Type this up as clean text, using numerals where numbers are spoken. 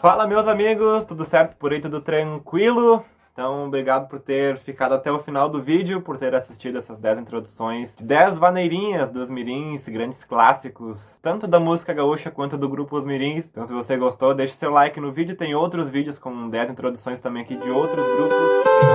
Fala, meus amigos, tudo certo por aí, tudo tranquilo? Então, obrigado por ter ficado até o final do vídeo, por ter assistido essas 10 introduções de 10 vaneirinhas dos mirins, grandes clássicos, tanto da música gaúcha quanto do grupo Os Mirins. Então, se você gostou, deixe seu like no vídeo, tem outros vídeos com 10 introduções também aqui de outros grupos.